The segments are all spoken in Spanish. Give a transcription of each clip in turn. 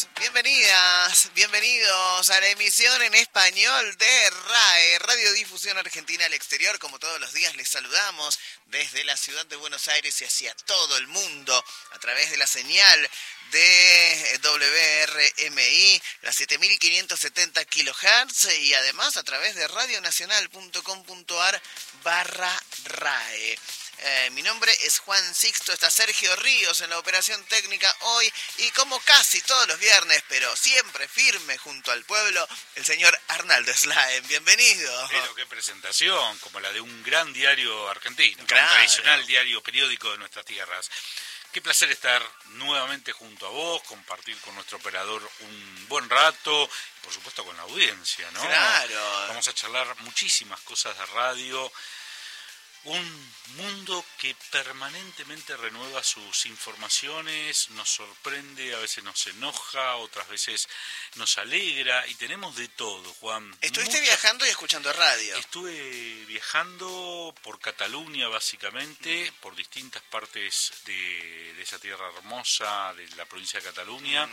bienvenidos a la emisión en español de RAE, Radiodifusión Argentina al Exterior. Como todos los días les saludamos desde la ciudad de Buenos Aires y hacia todo el mundo a través de la señal de WRMI, las 7570 kHz y además a través de radionacional.com.ar/RAE. Mi nombre es Juan Sixto, está Sergio Ríos en la operación técnica hoy y como casi todos los viernes, pero siempre firme junto al pueblo, el señor Arnaldo Slaen. Bienvenido. Pero qué presentación, como la de un gran diario argentino, Claro. Un tradicional diario periódico de nuestras tierras. Qué placer estar nuevamente junto a vos, compartir con nuestro operador un buen rato, por supuesto con la audiencia, ¿no? Claro. Vamos a charlar muchísimas cosas de radio. Un mundo que permanentemente renueva sus informaciones, nos sorprende, a veces nos enoja, otras veces nos alegra y tenemos de todo, Juan. ¿Estuviste viajando y escuchando radio? Estuve viajando por Cataluña básicamente, por distintas partes de esa tierra hermosa, de la provincia de Cataluña,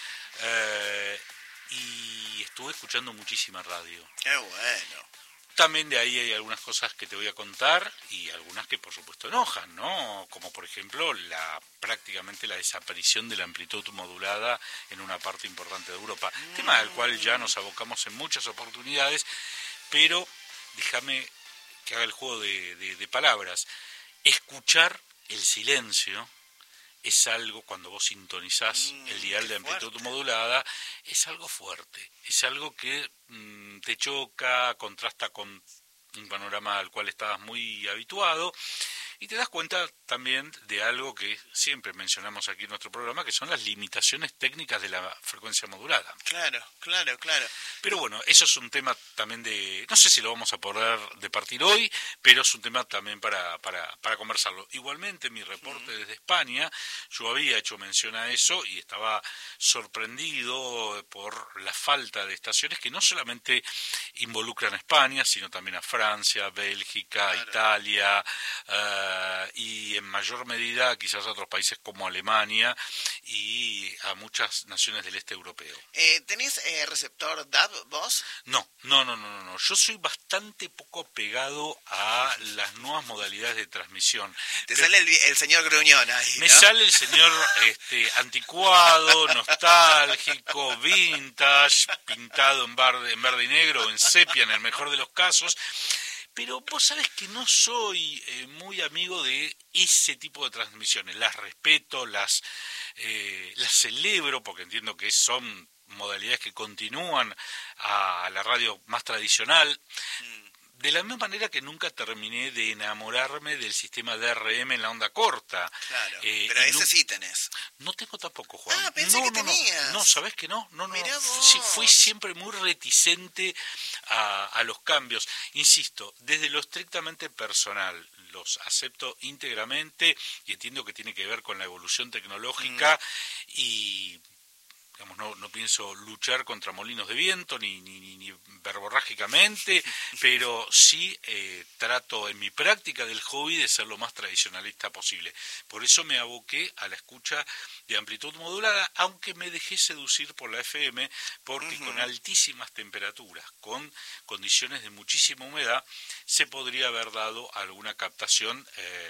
y estuve escuchando muchísima radio. Qué bueno. También de ahí hay algunas cosas que te voy a contar y algunas que por supuesto enojan, ¿no? Como por ejemplo prácticamente la desaparición de la amplitud modulada en una parte importante de Europa. Tema al cual ya nos abocamos en muchas oportunidades, pero déjame que haga el juego de palabras. Escuchar el silencio es algo, cuando vos sintonizás el dial de amplitud modulada, es algo fuerte, es algo que te choca, contrasta con un panorama al cual estabas muy habituado, y te das cuenta también de algo que siempre mencionamos aquí en nuestro programa, que son las limitaciones técnicas de la frecuencia modulada. Claro. Pero bueno, eso es un tema también no sé si lo vamos a poder departir hoy, pero es un tema también para conversarlo. Igualmente, mi reporte desde España, yo había hecho mención a eso y estaba sorprendido por la falta de estaciones que no solamente involucran a España, sino también a Francia, Bélgica, Claro. Italia, y en mayor medida quizás a otros países como Alemania y a muchas naciones del este europeo. ¿Tenés receptor DAB vos? No. Yo soy bastante poco pegado a las nuevas modalidades de transmisión. Te sale el señor Gruñón ahí, Me ¿no? sale el señor anticuado, nostálgico, vintage, pintado en verde y negro, en sepia en el mejor de los casos. Pero vos sabés que no soy muy amigo de ese tipo de transmisiones. Las respeto, las celebro, porque entiendo que son modalidades que continúan a la radio más tradicional. De la misma manera que nunca terminé de enamorarme del sistema DRM en la onda corta. Claro, pero ese sí tenés. No tengo tampoco, Juan. Ah, pensé que tenías. No, ¿sabés que no? No. Mirá vos. Sí, fui siempre muy reticente a los cambios. Insisto, desde lo estrictamente personal, los acepto íntegramente y entiendo que tiene que ver con la evolución tecnológica y... no pienso luchar contra molinos de viento ni verborrágicamente, pero sí trato en mi práctica del hobby de ser lo más tradicionalista posible. Por eso me aboqué a la escucha de amplitud modulada, aunque me dejé seducir por la FM, porque con altísimas temperaturas, con condiciones de muchísima humedad, se podría haber dado alguna captación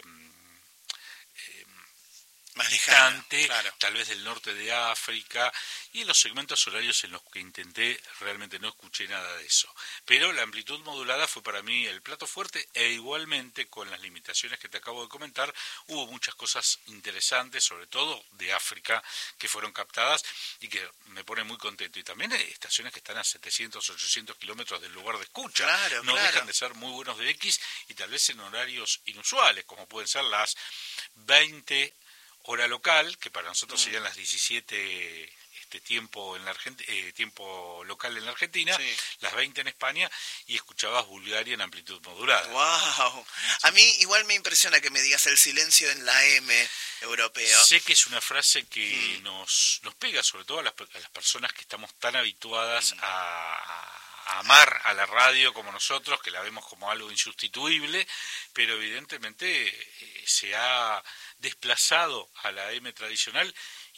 Más distante, lejano, claro. tal vez del norte de África, y en los segmentos horarios en los que intenté realmente no escuché nada de eso. Pero la amplitud modulada fue para mí el plato fuerte, e igualmente con las limitaciones que te acabo de comentar, hubo muchas cosas interesantes, sobre todo de África, que fueron captadas y que me pone muy contento. Y también hay estaciones que están a 700, 800 kilómetros del lugar de escucha. Claro, no dejan de ser muy buenos de X y tal vez en horarios inusuales, como pueden ser las 20 hora local, que para nosotros serían las 17 tiempo en la tiempo local en la Argentina, sí. Las 20 en España, y escuchabas Bulgaria en amplitud modulada. Wow. Sí. A mí igual me impresiona que me digas el silencio en la M europeo. Sé que es una frase que nos pega, sobre todo a las personas que estamos tan habituadas a amar a la radio como nosotros, que la vemos como algo insustituible, pero evidentemente se ha desplazado a la M tradicional, y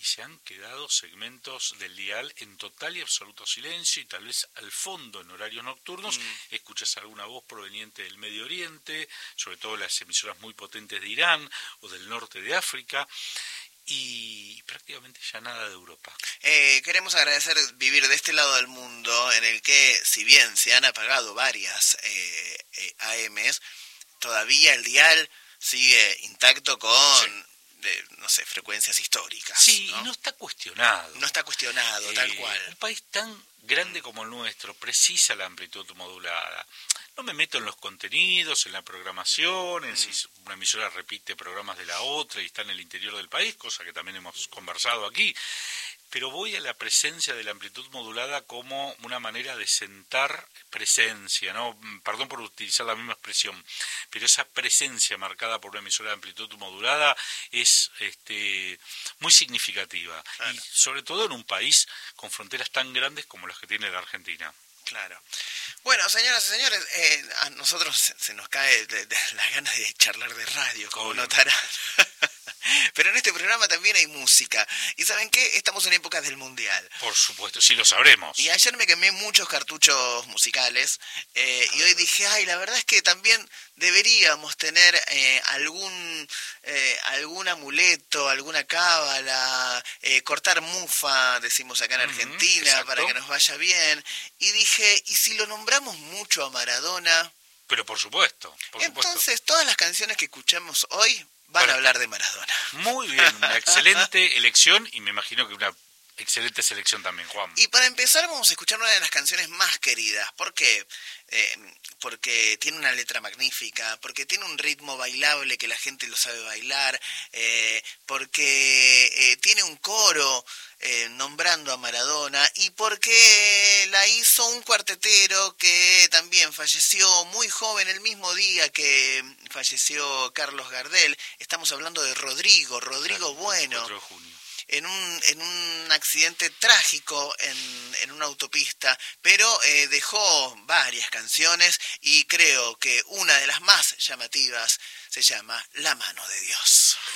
y se han quedado segmentos del dial en total y absoluto silencio, y tal vez al fondo, en horarios nocturnos, escuchas alguna voz proveniente del Medio Oriente, sobre todo las emisoras muy potentes de Irán o del norte de África, y prácticamente ya nada de Europa. Queremos agradecer vivir de este lado del mundo en el que, si bien se han apagado varias AMs, todavía el dial sigue intacto con, no sé, frecuencias históricas. Sí, ¿no? y no está cuestionado. No está cuestionado, tal cual. Un país tan grande como el nuestro precisa la amplitud modulada. No me meto en los contenidos, en la programación, en si una emisora repite programas de la otra y está en el interior del país, cosa que también hemos conversado aquí, pero voy a la presencia de la amplitud modulada como una manera de sentar presencia, ¿no? Perdón por utilizar la misma expresión, pero esa presencia marcada por una emisora de amplitud modulada es muy significativa, y sobre todo en un país con fronteras tan grandes como las que tiene la Argentina. Claro. Bueno, señoras y señores, a nosotros se nos cae las ganas de charlar de radio, como notarán. Pero en este programa también hay música. ¿Y saben qué? Estamos en épocas del Mundial. Por supuesto, sí lo sabremos. Y ayer me quemé muchos cartuchos musicales y hoy dije, ay, la verdad es que también deberíamos tener algún amuleto, alguna cábala, cortar mufa, decimos acá en Argentina, exacto, para que nos vaya bien. Y dije, ¿y si lo nombramos mucho a Maradona? Pero por supuesto. Entonces, todas las canciones que escuchamos hoy van a hablar de Maradona. Muy bien, una excelente elección, y me imagino que una excelente selección también, Juan. Y para empezar vamos a escuchar una de las canciones más queridas. ¿Por qué? Porque tiene una letra magnífica, porque tiene un ritmo bailable que la gente lo sabe bailar, porque tiene un coro nombrando a Maradona, y porque la hizo un cuartetero que también falleció muy joven, el mismo día que falleció Carlos Gardel. Estamos hablando de Rodrigo Bueno. 4 de junio. En un accidente trágico en una autopista, pero dejó varias canciones, y creo que una de las más llamativas se llama La mano de Dios.